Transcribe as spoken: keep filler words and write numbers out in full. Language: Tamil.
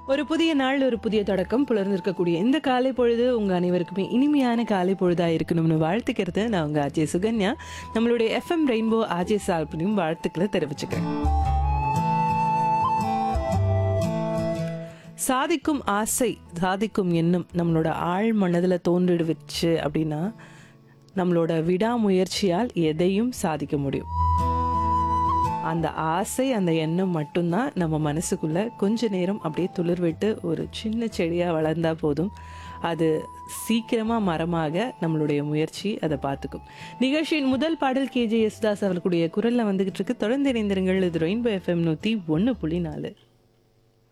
ஒரு புதிய நாள், ஒரு புதிய தொடக்கம். புலர்ந்திருக்கக்கூடிய இந்த காலை பொழுது உங்க அனைவருக்குமே இனிமையான காலை பொழுதா இருக்கணும்னு வாழ்த்துக்கிறது நான் உங்க ஆர்ஜே சுகன்யா. நம்மளுடைய எஃப்எம் ரெயின்போ ஆர்ஜே சார்பிலையும் வாழ்த்துக்களை தெரிவிச்சுக்கிறேன். சாதிக்கும் ஆசை, சாதிக்கும் எண்ணம் நம்மளோட ஆழ் மனதில் தோன்றிடுச்சு அப்படின்னா நம்மளோட விடாமுயற்சியால் எதையும் சாதிக்க முடியும். அந்த ஆசை, அந்த எண்ணம் மட்டும்தான் நம்ம மனசுக்குள்ள கொஞ்ச நேரம் அப்படியே துளிர்விட்டு ஒரு சின்ன செடியாக வளர்ந்தா போதும். அது சீக்கிரமாக மரமாக நம்மளுடைய முயற்சி அதை பார்த்துக்கும். நிகழ்ச்சியின் முதல் பாடல் கேஜே யேசுதாஸ் அவர்களுடைய குரலில் வந்துகிட்டு இருக்கு. தொடர்ந்து இணைந்திருங்கள். இது ரெயின்போ எஃப்எம் நூற்றி ஒன்று புள்ளி நாலு.